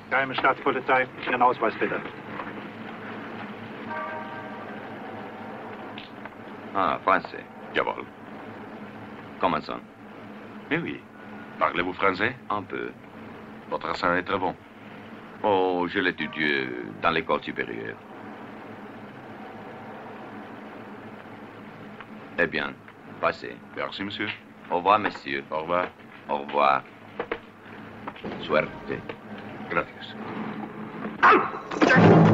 Geheime Staatspolizei, Ihren Ausweis bitte. Ah, français. Jawohl. Commençons. Mais oui. Parlez-vous français? Un peu. Votre accent est très bon. Oh, je l'étudie dans l'école supérieure. Eh bien, passez. Merci, monsieur. Au revoir, messieurs. Au revoir. Au revoir. Suerte. Gracias. Ah!